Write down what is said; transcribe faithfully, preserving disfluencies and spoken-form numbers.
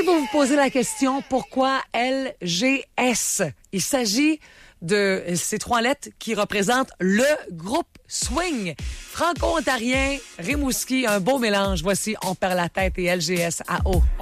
vous vous posez la question, pourquoi L G S? Il s'agit de ces trois lettres qui représentent le groupe swing. Franco-ontarien, Rimouski, un beau mélange. Voici On perd la tête et L G S à eau.